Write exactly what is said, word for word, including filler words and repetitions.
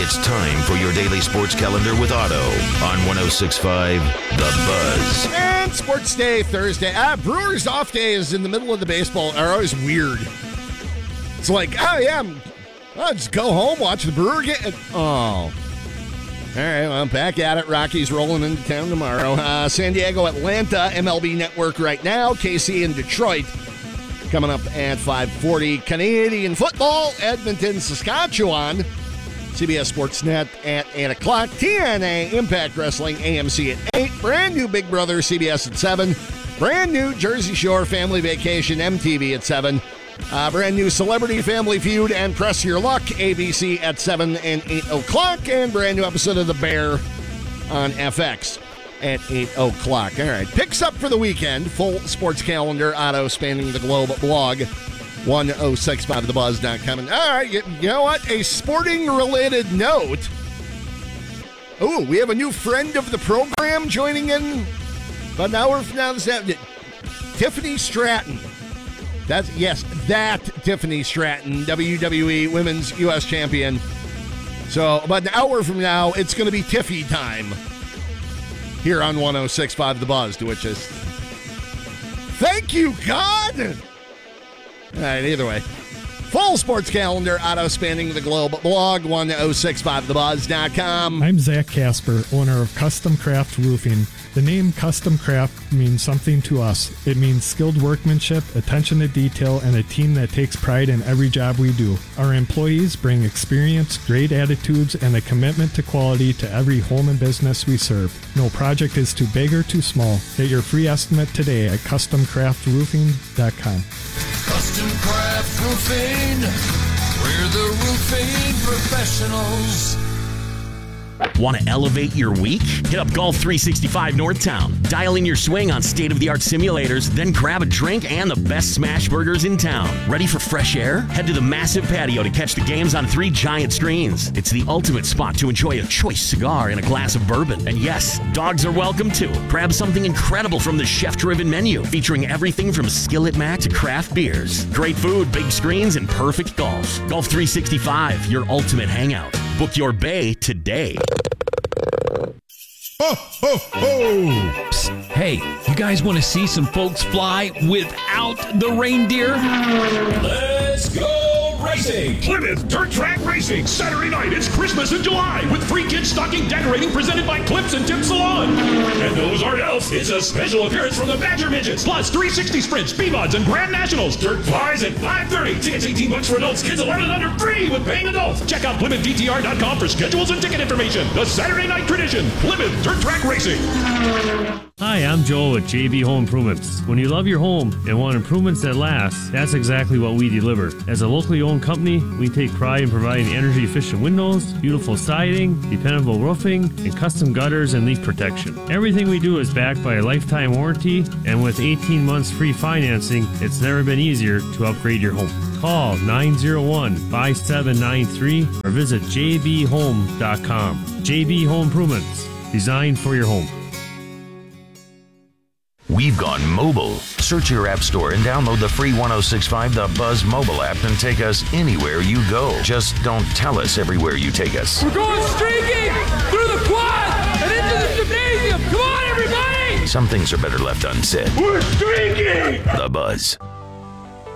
It's time for your daily sports calendar with Otto on one oh six point five The Buzz. And Sports Day Thursday. Ah, Brewers off days in the middle of the baseball are always weird. It's like, oh yeah, I'll just go home, watch the Brewer get. Oh. All right, well, I'm back at it. Rockies rolling into town tomorrow. Uh, San Diego, Atlanta, M L B Network right now. K C and Detroit coming up at five forty. Canadian football, Edmonton, Saskatchewan. C B S Sportsnet at eight o'clock. T N A Impact Wrestling, A M C at eight. Brand new Big Brother, C B S at seven. Brand new Jersey Shore Family Vacation, M T V at seven. Uh, brand new Celebrity Family Feud and Press Your Luck, A B C at seven and eight o'clock. And brand new episode of The Bear on F X at eight o'clock. All right, picks up for the weekend. Full sports calendar, Otto spanning the globe blog, one oh six point five the buzz dot com. And all right, you, you know what? A sporting-related note. Oh, we have a new friend of the program joining in about an hour from now. This Tiffany Stratton. That's, yes, that Tiffany Stratton, W W E Women's U S Champion. So about an hour from now, it's going to be Tiffy time here on one oh six point five The Buzz, to which is, thank you, God! All right, either way. Full sports calendar, Otto spanning the globe blog, one oh six point five the buzz dot com. I'm Zach Casper, owner of Custom Craft Roofing. The name Custom Craft means something to us. It means skilled workmanship, attention to detail, and a team that takes pride in every job we do. Our employees bring experience, great attitudes, and a commitment to quality to every home and business we serve. No project is too big or too small. Get your free estimate today at custom craft roofing dot com. Custom Craft Roofing, we're the roofing professionals. Want to elevate your week? Hit up Golf three sixty-five Northtown. Dial in your swing on state-of-the-art simulators, then grab a drink and the best smash burgers in town. Ready for fresh air? Head to the massive patio to catch the games on three giant screens. It's the ultimate spot to enjoy a choice cigar and a glass of bourbon. And yes, dogs are welcome too. Grab something incredible from the chef-driven menu, featuring everything from skillet mac to craft beers. Great food, big screens, and perfect golf. Golf three sixty-five, your ultimate hangout. Book your bay today. Ho, ho, ho! Psst. Hey, you guys want to see some folks fly without the reindeer? Let's go racing! Plymouth Dirt Track Racing. Saturday night, it's Christmas in July with free kids stocking decorating presented by Clips and Tip Salon. And those aren't else. It's a special appearance from the Badger Midgets, plus three sixty sprints, B-Mods, and Grand Nationals. Dirt flies at five thirty. Tickets eighteen bucks for adults, kids eleven and under free with paying adults. Check out Plymouth D T R dot com for schedules and ticket information. The Saturday night tradition, Plymouth Dirt Track Racing. Hi, I'm Joel at J B Home Improvements. When you love your home and want improvements that last, that's exactly what we deliver. As a locally owned company, we take pride in providing energy-efficient windows, beautiful siding, dependable roofing, and custom gutters and leak protection. Everything we do is backed by a lifetime warranty, and with eighteen months free financing, it's never been easier to upgrade your home. Call nine oh one, five seven nine three or visit j b home dot com. J B Home Improvements, designed for your home. We've gone mobile. Search your app store and download the free one oh six point five The Buzz mobile app and take us anywhere you go. Just don't tell us everywhere you take us. We're going streaking through the quad and into the gymnasium. Come on, everybody! Some things are better left unsaid. We're streaking! The Buzz.